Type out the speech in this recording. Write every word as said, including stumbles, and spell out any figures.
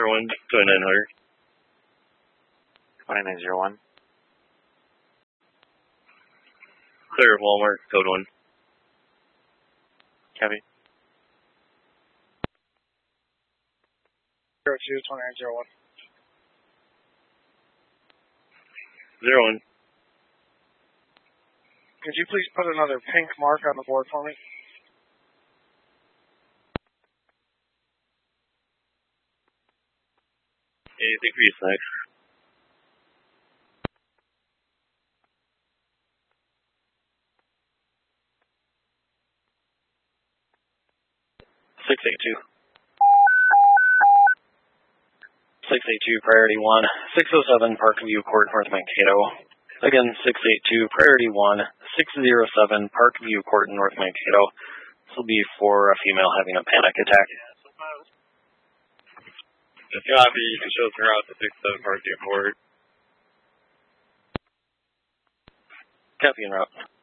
one, twenty-nine hundred. twenty-nine zero one. Clear of Walmart, code one. Copy. zero two, twenty-nine zero one. Zero one. Could you please put another pink mark on the board for me? Anything for you, Snacks? six eight two. six eight two, priority one. six oh seven, Parkview Court, North Mankato. Again, six eight two, priority one. six oh seven, Parkview Court, North Mankato. This will be for a female having a panic attack. Copy, you can show us route to six seven Parkview Court. Copy en route.